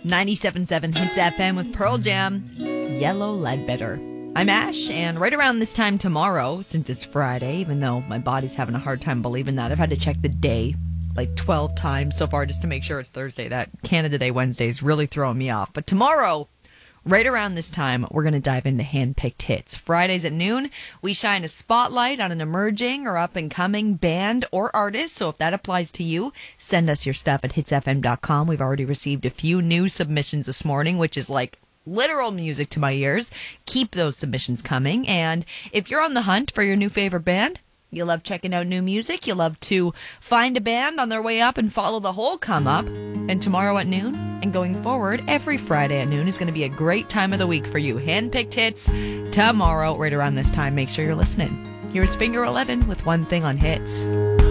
97.7 Hits FM with Pearl Jam, Yellow Ledbetter. I'm Ash, and right around this time tomorrow, since it's Friday, even though my body's having a hard time believing that, I've had to check the day like 12 times so far just to make sure it's Thursday. That Canada Day Wednesday is really throwing me off. But tomorrow, right around this time, we're going to dive into hand-picked hits. Fridays at noon, we shine a spotlight on an emerging or up-and-coming band or artist. So if that applies to you, send us your stuff at hitsfm.com. We've already received a few new submissions this morning, which is like literal music to my ears. Keep those submissions coming. And if you're on the hunt for your new favorite band, you love checking out new music, you love to find a band on their way up and follow the whole come up, and tomorrow at noon and going forward, every Friday at noon is going to be a great time of the week for you. Handpicked hits tomorrow right around this time. Make sure you're listening. Here's Finger 11 with One Thing on Hits.